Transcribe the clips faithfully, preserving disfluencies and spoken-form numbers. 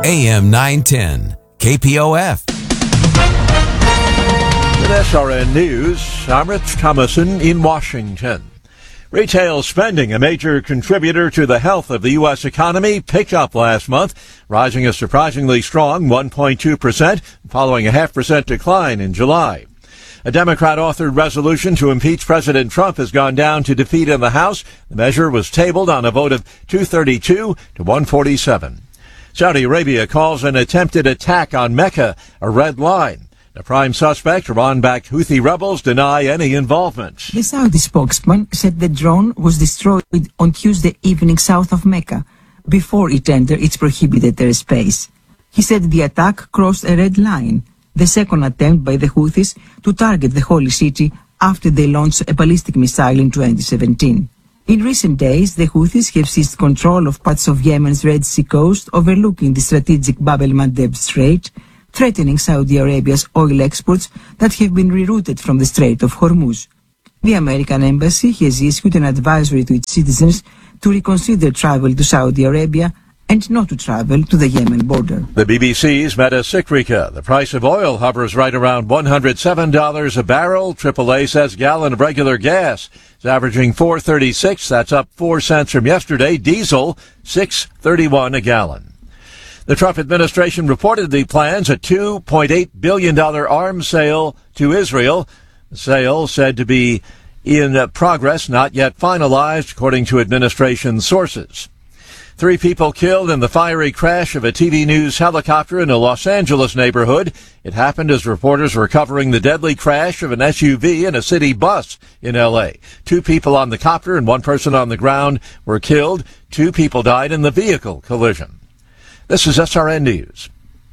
A M nine ten, K P O F. With S R N News, I'm Rich Thomason in Washington. Retail spending, a major contributor to the health of the U S economy, picked up last month, rising a surprisingly strong one point two percent, following a half percent decline in July. A Democrat-authored resolution to impeach President Trump has gone down to defeat in the House. The measure was tabled on a vote of two thirty-two to one forty-seven. Saudi Arabia calls an attempted attack on Mecca a red line. The prime suspect, Iran-backed Houthi rebels, deny any involvement. The Saudi spokesman said the drone was destroyed on Tuesday evening south of Mecca, before it entered its prohibited airspace. He said the attack crossed a red line, the second attempt by the Houthis to target the holy city after they launched a ballistic missile in twenty seventeen. In recent days, the Houthis have seized control of parts of Yemen's Red Sea coast overlooking the strategic Bab el-Mandeb Strait, threatening Saudi Arabia's oil exports that have been rerouted from the Strait of Hormuz. The American embassy has issued an advisory to its citizens to reconsider travel to Saudi Arabia and not to travel to the Yemen border. The B B C's Meta Sikrica. The price of oil hovers right around one hundred seven dollars a barrel. triple A says gallon of regular gas is averaging four thirty-six. That's up four cents from yesterday. Diesel, six thirty-one a gallon. The Trump administration reportedly plans a two point eight billion dollars arms sale to Israel. The sale said to be in progress, not yet finalized, according to administration sources. Three people killed in the fiery crash of a T V News helicopter in a Los Angeles neighborhood. It happened as reporters were covering the deadly crash of an S U V and a city bus in L A. Two people on the copter and one person on the ground were killed. Two people died in the vehicle collision. This is S R N News.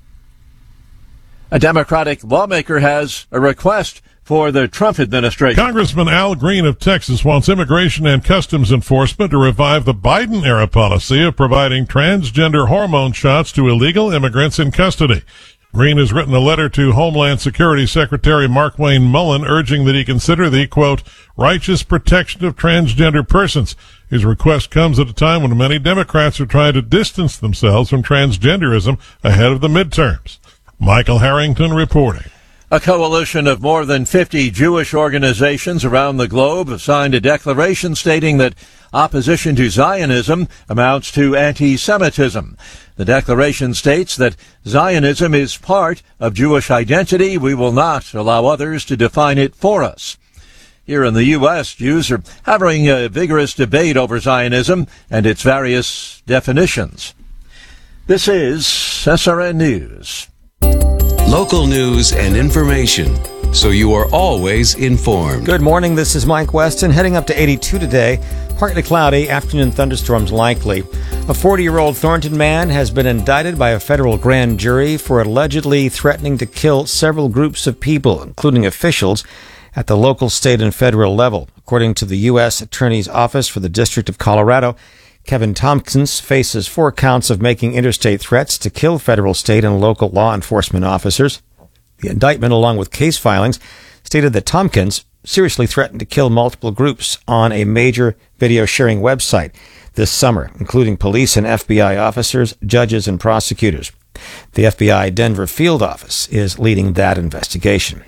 A Democratic lawmaker has a request for the Trump administration. Congressman Al Green of Texas wants Immigration and Customs Enforcement to revive the Biden-era policy of providing transgender hormone shots to illegal immigrants in custody. Green has written a letter to Homeland Security Secretary Markwayne Mullin urging that he consider the, quote, righteous protection of transgender persons. His request comes at a time when many Democrats are trying to distance themselves from transgenderism ahead of the midterms. Michael Harrington reporting. A coalition of more than fifty Jewish organizations around the globe have signed a declaration stating that opposition to Zionism amounts to anti-Semitism. The declaration states that Zionism is part of Jewish identity. We will not allow others to define it for us. Here in the U S, Jews are having a vigorous debate over Zionism and its various definitions. This is S R N News. Local news and information, so you are always informed. Good morning, this is Mike Weston. Heading up to eighty-two today. Partly cloudy, afternoon thunderstorms likely. A forty-year-old Thornton man has been indicted by a federal grand jury for allegedly threatening to kill several groups of people, including officials, at the local, state, and federal level. According to the U S Attorney's Office for the District of Colorado, Kevin Tompkins faces four counts of making interstate threats to kill federal, state, and local law enforcement officers. The indictment, along with case filings, stated that Tompkins seriously threatened to kill multiple groups on a major video sharing website this summer, including police and F B I officers, judges, and prosecutors. The F B I Denver field office is leading that investigation.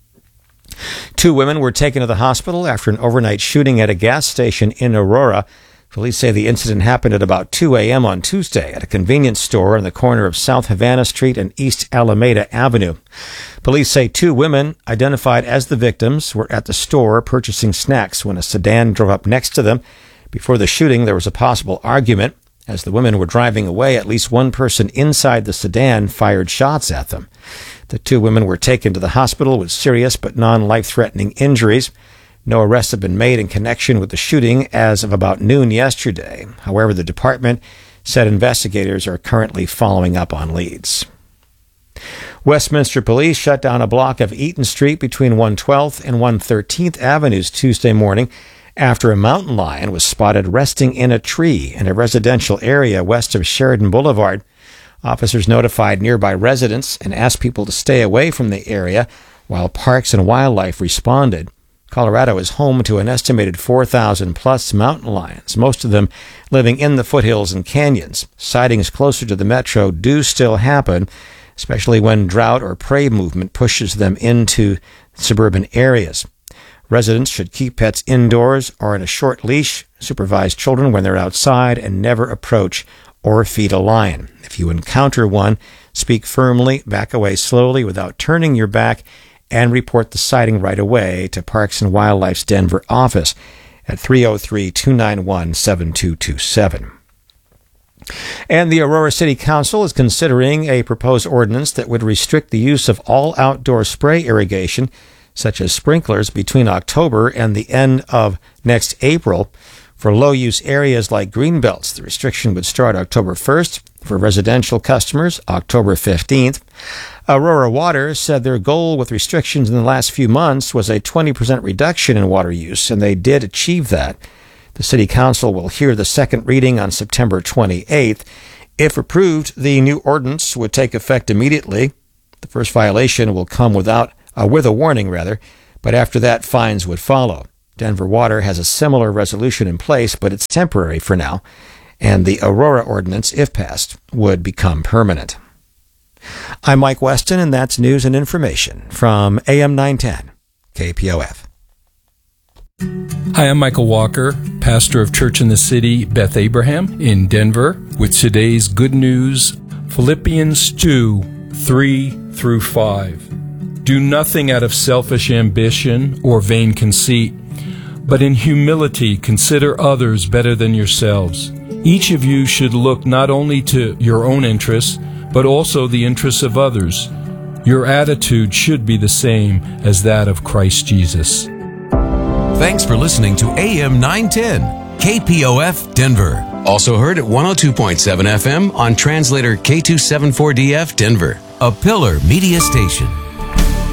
Two women were taken to the hospital after an overnight shooting at a gas station in Aurora. Police say the incident happened at about two a.m. on Tuesday at a convenience store on the corner of South Havana Street and East Alameda Avenue. Police say two women, identified as the victims, were at the store purchasing snacks when a sedan drove up next to them. Before the shooting, there was a possible argument. As the women were driving away, at least one person inside the sedan fired shots at them. The two women were taken to the hospital with serious but non-life-threatening injuries. No arrests have been made in connection with the shooting as of about noon yesterday. However, the department said investigators are currently following up on leads. Westminster police shut down a block of Eaton Street between one twelfth and one thirteenth Avenues Tuesday morning after a mountain lion was spotted resting in a tree in a residential area west of Sheridan Boulevard. Officers notified nearby residents and asked people to stay away from the area while Parks and Wildlife responded. Colorado is home to an estimated four thousand plus mountain lions, most of them living in the foothills and canyons. Sightings closer to the metro do still happen, especially when drought or prey movement pushes them into suburban areas. Residents should keep pets indoors or on a short leash, supervise children when they're outside, and never approach or feed a lion. If you encounter one, speak firmly, back away slowly without turning your back, and report the sighting right away to Parks and Wildlife's Denver office at three oh three, two nine one, seven two two seven. And the Aurora City Council is considering a proposed ordinance that would restrict the use of all outdoor spray irrigation, such as sprinklers, between October and the end of next April. For low-use areas like greenbelts, the restriction would start October first. For residential customers, October fifteenth. Aurora Water said their goal with restrictions in the last few months was a twenty percent reduction in water use, and they did achieve that. The City Council will hear the second reading on September twenty-eighth. If approved, the new ordinance would take effect immediately. The first violation will come without uh, with a warning, rather, but after that, fines would follow. Denver Water has a similar resolution in place, but it's temporary for now, and the Aurora ordinance, if passed, would become permanent. I'm Mike Weston, and that's news and information from A M nine ten, K P O F. Hi, I'm Michael Walker, pastor of Church in the City, Beth Abraham in Denver, with today's good news, Philippians two, three through five. Do nothing out of selfish ambition or vain conceit, but in humility consider others better than yourselves. Each of you should look not only to your own interests, but also the interests of others. Your attitude should be the same as that of Christ Jesus. Thanks for listening to A M nine ten, K P O F Denver. Also heard at one oh two point seven F M on translator K two seventy-four D F Denver, a Pillar Media station.